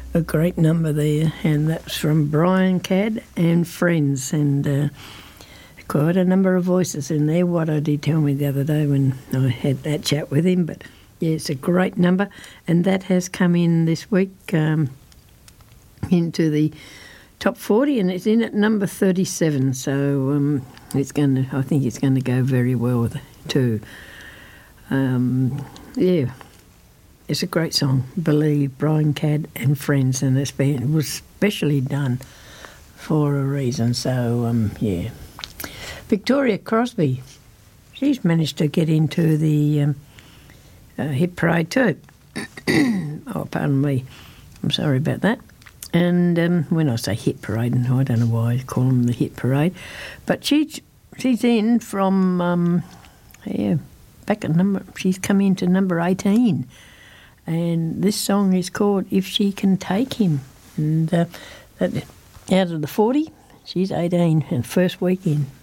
a great number there, and that's from Brian Cadd and Friends, and quite a number of voices in there. What did he tell me the other day when I had that chat with him? But yeah, it's a great number, and that has come in this week into the top 40, and it's in at number 37. So I think it's going to go very well too. Yeah. It's a great song, Believe, Brian Cadd and Friends, and it was specially done for a reason. So, yeah. Victoria Crosby, she's managed to get into the hit parade too. Oh, pardon me. I'm sorry about that. And when I say hit parade, I don't know why I call them the hit parade, but she's in from, she's come into number 18. And this song is called If She Can Take Him. And out of the 40, she's 18 and first week in.